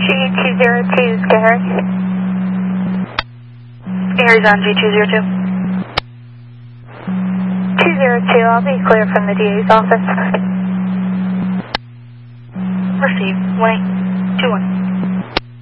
G202 is Gary. Gary's on G202. 202, I'll be clear from the DA's office. Receive, 1-821.